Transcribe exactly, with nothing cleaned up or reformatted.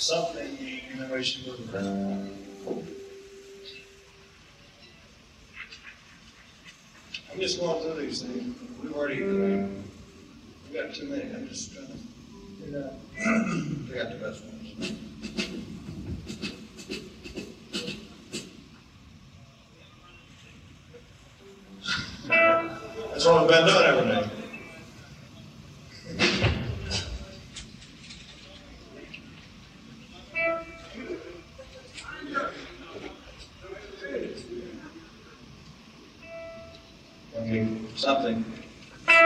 something, and then we should move around. I'm just going through these things. We've already, uh, we got too many. I'm just trying to figure out, figure out the best ones. That's what we've been doing every day. Okay, something.